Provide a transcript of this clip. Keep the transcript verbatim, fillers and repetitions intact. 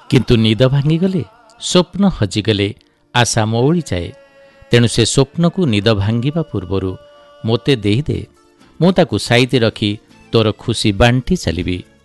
କିନ୍ତୁ ନିଦ ଭାଙ୍ଗିଗଲେ, ସ୍ୱପ୍ନ ହଜିଗଲେ ଆଶା ମଉଳିଯାଏ। ତେଣୁ ସେ ସ୍ୱପ୍ନକୁ ନିଦ ଭାଙ୍ଗିବା ପୂର୍ବରୁ ମୋତେ ଦେଇଦେ, ମୁଁ ତାକୁ ସାଇତି ରଖି ତୋର ଖୁସି ବାଣ୍ଟି ଚାଲିବି।